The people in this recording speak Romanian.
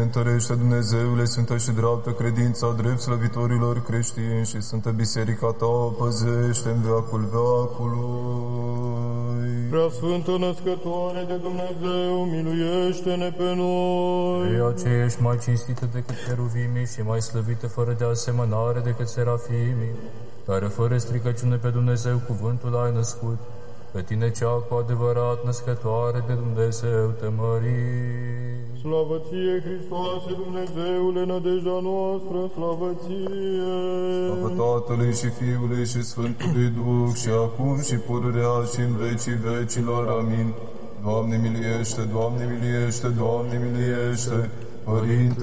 întărește, Dumnezeule, sfântă și dreaptă credința drept slăvitorilor creștini și Sfântă Biserica ta, păzește în veacul veacului. Prea Sfântă Născătoare de Dumnezeu, miluiește-ne pe noi. Ea ce ești mai cinstită decât cheruvimii și mai slăvită fără de asemănare decât serafimii, care fără stricăciune pe Dumnezeu cuvântul ai născut, pe tine cea cu adevărat născătoare de Dumnezeu te mărim. Slavă ție, Hristoase, Dumnezeule, nădejdea noastră, slavă ție! Slavă Tatălui și Fiului și Sfântului Duh, și acum și pururea și în vecii vecilor. Amin. Doamne miliește, Doamne miliește, Doamne miliește, Părinte